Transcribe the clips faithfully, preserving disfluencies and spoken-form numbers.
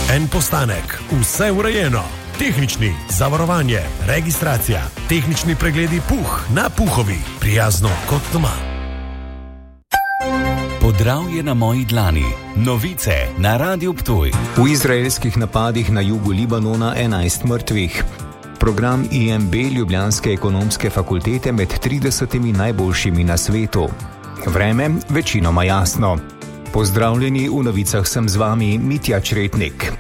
En postanek, vse urejeno. Tehnični, zavarovanje, registracija, tehnični pregledi Puh na Puhovi. Prijazno kot doma. Podravje na moji dlani. Novice na Radiu Ptuj. V izraelskih napadih na jugu Libanona enajst mrtvih. Program I M B Ljubljanske ekonomske fakultete med tridesetimi najboljšimi na svetu. Vreme večinoma jasno. Pozdravljeni, v novicah sem z vami Mitja Čretnik.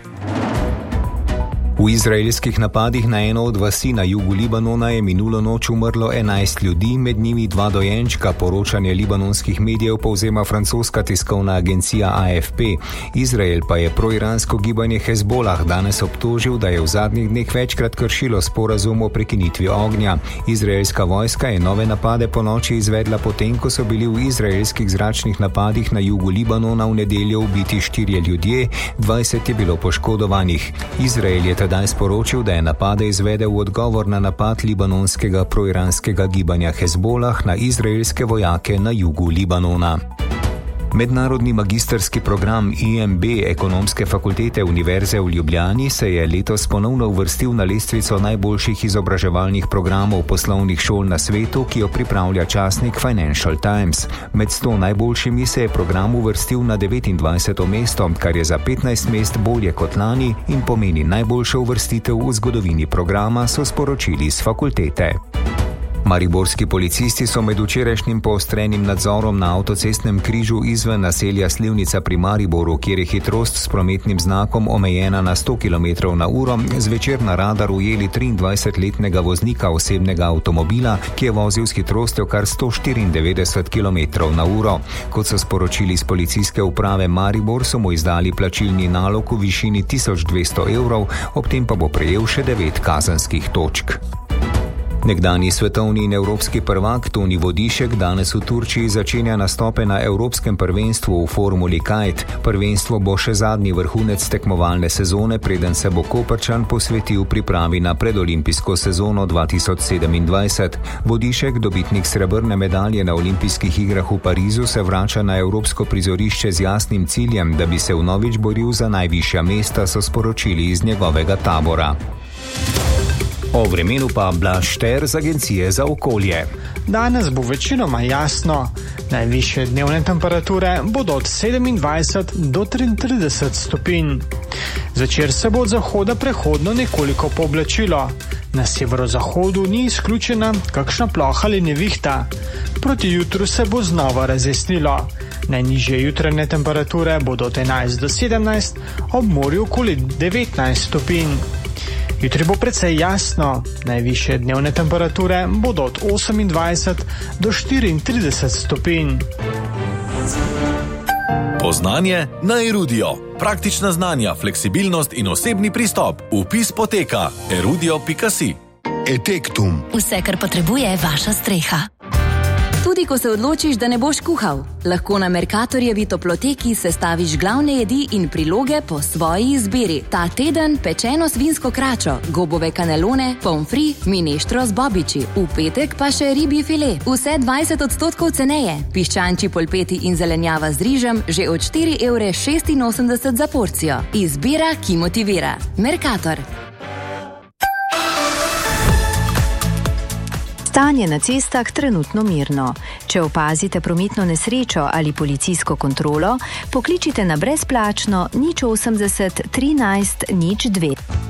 V izraelskih napadih na eno od vasi na jugu Libanona je minulo noč umrlo enajst ljudi, med njimi dva dojenčka, poročanje libanonskih medijev povzema francoska tiskovna agencija A F P. Izrael pa je proiransko gibanje Hezbolah danes obtožil, da je v zadnjih dneh večkrat kršilo sporazum o prekinitvi ognja. Izraelska vojska je nove napade po noči izvedla potem, ko so bili v izraelskih zračnih napadih na jugu Libanona v nedeljo ubiti štirje ljudje, dvajset je bilo poškodovanih. Izrael je Daj sporočil, da je napade izvedel v odgovor na napad libanonskega proiranskega gibanja Hezbolah na izraelske vojake na jugu Libanona. Mednarodni magistrski program I M B ekonomske fakultete Univerze v Ljubljani se je letos ponovno uvrstil na lestvico najboljših izobraževalnih programov poslovnih šol na svetu, ki jo pripravlja časnik Financial Times. Med sto najboljšimi se je program uvrstil na devetindvajseto mesto, kar je za petnajst mest bolje kot lani in pomeni najboljšo uvrstitev v zgodovini programa, so sporočili s fakultete. Mariborski policisti so med včerajšnjim poostrenim nadzorom na avtocestnem križu izven naselja Slivnica pri Mariboru, kjer je hitrost s prometnim znakom omejena na sto kilometrov na uro, zvečer na radar ujeli triindvajsetletnega voznika osebnega avtomobila, ki je vozil s hitrostjo kar sto štiriindevetdeset kilometrov na uro. Kot so sporočili iz policijske uprave Maribor, so mu izdali plačilni nalog v višini tisoč dvesto evrov, ob tem pa bo prejel še devet kazenskih točk. Nekdanji svetovni in evropski prvak Toni Vodišek danes v Turčiji začenja nastope na evropskem prvenstvu v formuli kite. Prvenstvo bo še zadnji vrhunec tekmovalne sezone, preden se bo Koprčan posvetil pripravi na predolimpijsko sezono dva tisoč sedemindvajset. Vodišek, dobitnik srebrne medalje na olimpijskih igrah v Parizu, se vrača na evropsko prizorišče z jasnim ciljem, da bi se vnovič boril za najvišja mesta, so sporočili iz njegovega tabora. O vremenu pa Blaž Šter z Agencije za okolje. Danes bo večinoma jasno. Najvišje dnevne temperature bodo od sedemindvajset do triintrideset stopinj. Zvečer se bo od zahoda prehodno nekoliko pooblačilo. Na severozahodu ni izključena kakšna ploha ali nevihta. Proti jutru se bo znova razjasnilo. Najnižje jutranje temperature bodo od enajst do sedemnajst, ob morju okoli devetnajst stopinj. Jutri bo precej jasno, najvišje dnevne temperature bodo od osemindvajset do štiriintrideset stopinj. Poznanje na Erudio. Praktična znanja, fleksibilnost in osebni pristop. Vpis poteka erudio pika si. Etektum. Vse, kar potrebuje vaša streha. Tudi ko se odločiš, da ne boš kuhal, lahko na Mercatorjevi toploteki sestaviš glavne jedi in priloge po svoji izbiri. Ta teden pečeno svinsko kračo, gobove kanelone, pomfri, mineštro z bobiči, v petek pa še ribji file. Vse dvajset odstotkov ceneje. Piščančji polpeti in zelenjava z rižem že od štiri evre šestinosemdeset za porcijo. Izbira, ki motivira. Mercator. Stanje na cestah trenutno mirno. Če opazite prometno nesrečo ali policijsko kontrolo, pokličite na brezplačno nič osemdeset trinajst nič dve.